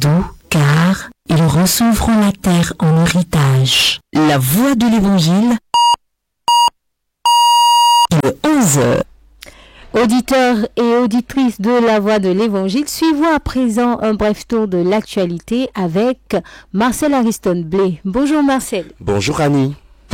doux, car ils recevront la terre en héritage. La voix de l'Évangile, il est 11h. Auditeurs et auditrices de la Voix de l'Évangile, suivons à présent un bref tour de l'actualité avec Marcel Ariston Blé. Bonjour Marcel. Bonjour Annie.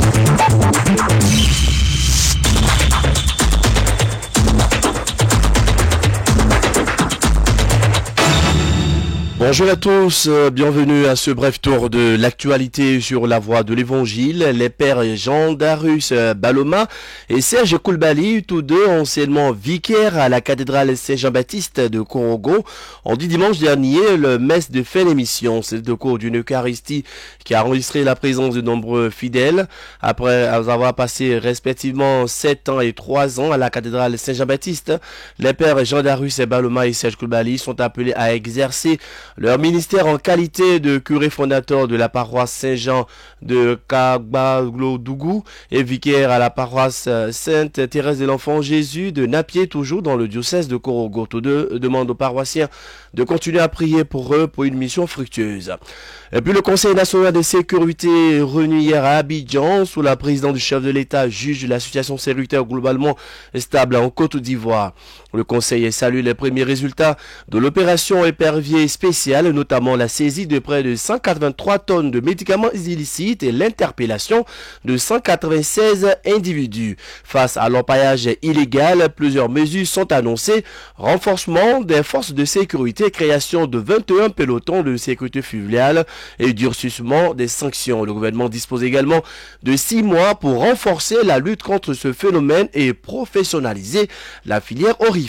Bonjour à tous, bienvenue à ce bref tour de l'actualité sur la Voix de l'Évangile. Les pères Jean Darius Baloma et Serge Koulibaly, tous deux anciennement vicaires à la cathédrale Saint-Jean-Baptiste de Korogo, ont dit dimanche dernier le messe de fin d'émission. C'est le cours d'une Eucharistie qui a enregistré la présence de nombreux fidèles. Après avoir passé respectivement 7 ans et 3 ans à la cathédrale Saint-Jean-Baptiste, les pères Jean Darius Baloma et Serge Koulibaly sont appelés à exercer leur ministère en qualité de curé fondateur de la paroisse Saint-Jean de Kagbaglou-Dougou et vicaire à la paroisse Sainte-Thérèse de l'Enfant Jésus de Napier, toujours dans le diocèse de Korogo. Tous deux demandent aux paroissiens de continuer à prier pour eux pour une mission fructueuse. Et puis le Conseil national de sécurité réuni hier à Abidjan sous la présidence du chef de l'État juge la situation sécuritaire globalement stable en Côte d'Ivoire. Le Conseil salue les premiers résultats de l'opération épervier spéciale, notamment la saisie de près de 183 tonnes de médicaments illicites et l'interpellation de 196 individus. Face à l'empaillage illégal, plusieurs mesures sont annoncées. Renforcement des forces de sécurité, création de 21 pelotons de sécurité fluviale et durcissement des sanctions. Le gouvernement dispose également de 6 mois pour renforcer la lutte contre ce phénomène et professionnaliser la filière orifère.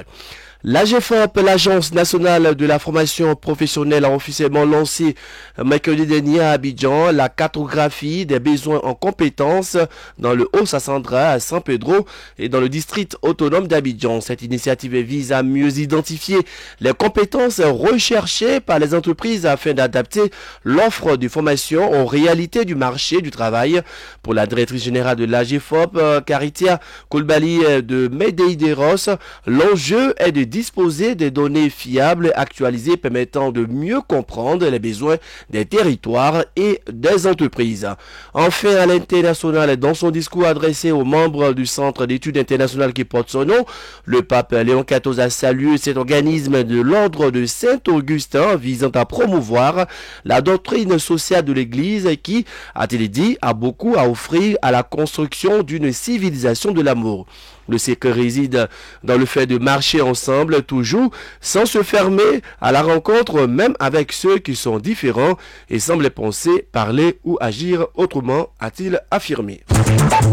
L'AGFOP, l'Agence nationale de la formation professionnelle, a officiellement lancé mercredi dernier à Abidjan la cartographie des besoins en compétences dans le Haut-Sassandra, à San Pedro et dans le district autonome d'Abidjan. Cette initiative vise à mieux identifier les compétences recherchées par les entreprises afin d'adapter l'offre de formation aux réalités du marché du travail. Pour la directrice générale de l'AGFOP, Caritia Koulibaly de Medeiros, l'enjeu est de disposer des données fiables et actualisées permettant de mieux comprendre les besoins des territoires et des entreprises. Enfin, à l'international, dans son discours adressé aux membres du Centre d'études internationales qui porte son nom, le pape Léon XIV a salué cet organisme de l'ordre de Saint-Augustin visant à promouvoir la doctrine sociale de l'Église qui, a-t-il dit, a beaucoup à offrir à la construction d'une civilisation de l'amour. Le secret réside dans le fait de marcher ensemble, toujours, sans se fermer à la rencontre, même avec ceux qui sont différents et semblent penser, parler ou agir autrement, a-t-il affirmé.